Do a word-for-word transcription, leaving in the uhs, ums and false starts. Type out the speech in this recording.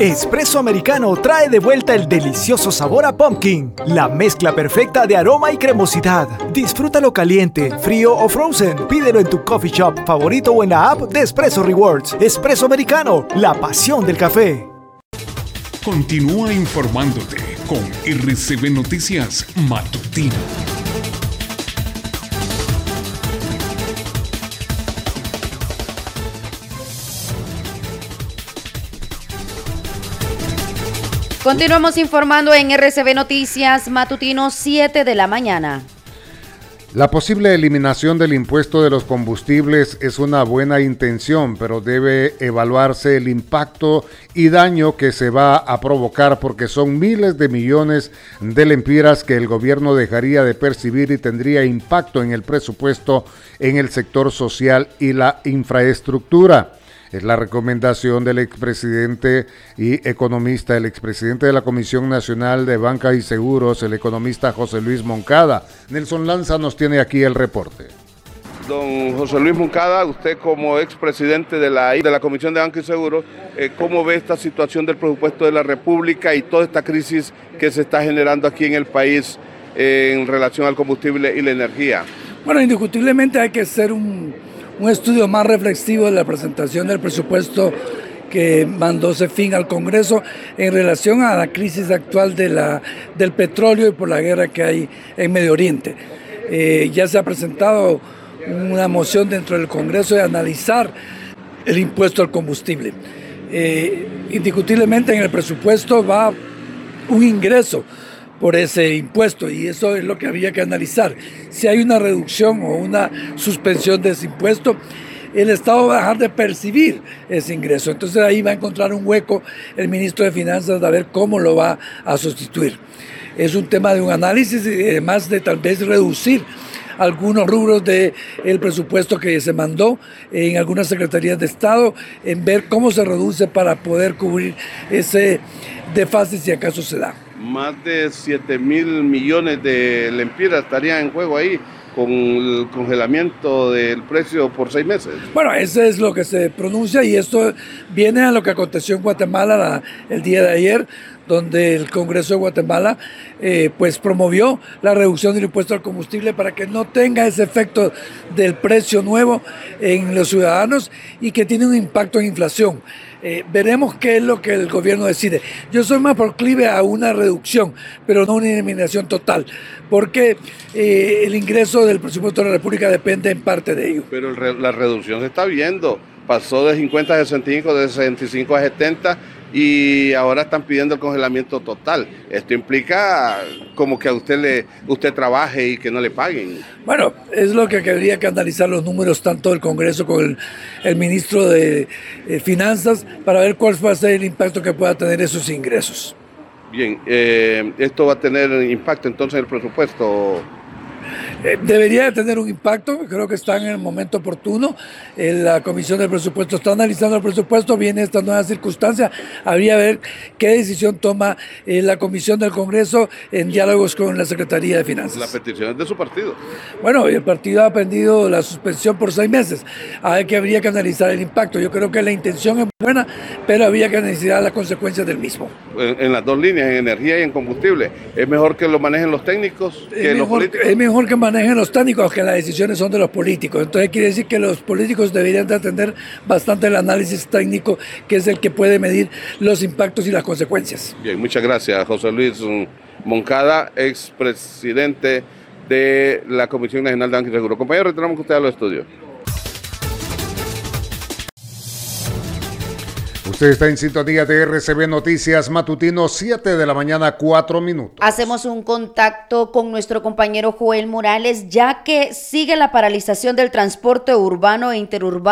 Espresso Americano trae de vuelta el delicioso sabor a pumpkin, la mezcla perfecta de aroma y cremosidad. Disfrútalo caliente, frío o frozen. Pídelo en tu coffee shop favorito o en la app de Espresso Rewards. Espresso Americano, la pasión del café. Continúa informándote con R C B Noticias Matutino. Continuamos informando en R C B Noticias Matutino, siete de la mañana. La posible eliminación del impuesto de los combustibles es una buena intención, pero debe evaluarse el impacto y daño que se va a provocar porque son miles de millones de lempiras que el gobierno dejaría de percibir y tendría impacto en el presupuesto en el sector social y la infraestructura. Es la recomendación del expresidente y economista, el expresidente de la Comisión Nacional de Banca y Seguros, el economista José Luis Moncada. Nelson Lanza nos tiene aquí el reporte. Don José Luis Moncada, usted como expresidente de la, de la Comisión de Banca y Seguros, eh, ¿cómo ve esta situación del presupuesto de la República y toda esta crisis que se está generando aquí en el país eh, en relación al combustible y la energía? Bueno, indiscutiblemente hay que hacer un... un estudio más reflexivo de la presentación del presupuesto que mandó CEFIN al Congreso en relación a la crisis actual de la, del petróleo y por la guerra que hay en Medio Oriente. Eh, ya se ha presentado una moción dentro del Congreso de analizar el impuesto al combustible. Eh, indiscutiblemente en el presupuesto va un ingreso por ese impuesto y eso es lo que había que analizar. Si hay una reducción o una suspensión de ese impuesto, el Estado va a dejar de percibir ese ingreso. Entonces ahí va a encontrar un hueco el ministro de Finanzas de ver cómo lo va a sustituir. Es un tema de un análisis y además de tal vez reducir algunos rubros del presupuesto que se mandó en algunas secretarías de Estado, en ver cómo se reduce para poder cubrir ese desfase si acaso se da. Más de siete mil millones de lempiras estarían en juego ahí con el congelamiento del precio por seis meses. Bueno, eso es lo que se pronuncia y esto viene a lo que aconteció en Guatemala la, el día de ayer, donde el Congreso de Guatemala eh, pues promovió la reducción del impuesto al combustible para que no tenga ese efecto del precio nuevo en los ciudadanos y que tiene un impacto en inflación. Eh, veremos qué es lo que el gobierno decide. Yo soy más proclive a una reducción, pero no una eliminación total, porque eh, el ingreso del presupuesto de la República depende en parte de ello. Pero el re, la reducción se está viendo, pasó de cincuenta a sesenta y cinco, de sesenta y cinco a setenta y ahora están pidiendo el congelamiento total. Esto implica como que a usted le usted trabaje y que no le paguen. Bueno, es lo que habría que analizar los números tanto del Congreso con el, el ministro de eh, Finanzas para ver cuál va a ser el impacto que pueda tener esos ingresos. Bien, eh, esto va a tener impacto entonces en el presupuesto. Eh, debería de tener un impacto, creo que está en el momento oportuno. Eh, la Comisión del Presupuesto está analizando el presupuesto, viene esta nueva circunstancia, habría que ver qué decisión toma eh, la Comisión del Congreso en diálogos con la Secretaría de Finanzas. La petición es de su partido. Bueno, el partido ha pedido la suspensión por seis meses, a ver que habría que analizar el impacto. Yo creo que la intención es buena, pero habría que analizar las consecuencias del mismo. En, en las dos líneas, en energía y en combustible, ¿es mejor que lo manejen los técnicos que es los mejor, políticos? Es mejor que manejen los técnicos, que las decisiones son de los políticos. Entonces quiere decir que los políticos deberían de atender bastante el análisis técnico, que es el que puede medir los impactos y las consecuencias. Bien, muchas gracias, José Luis Moncada, expresidente de la Comisión Nacional de Banca y Seguros. Compañero, retornamos con usted a los estudios. Usted está en sintonía de R C B Noticias Matutino, siete de la mañana, cuatro minutos. Hacemos un contacto con nuestro compañero Joel Morales, ya que sigue la paralización del transporte urbano e interurbano